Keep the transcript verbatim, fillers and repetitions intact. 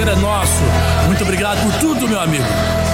prazer é nosso. Muito obrigado por tudo, meu amigo.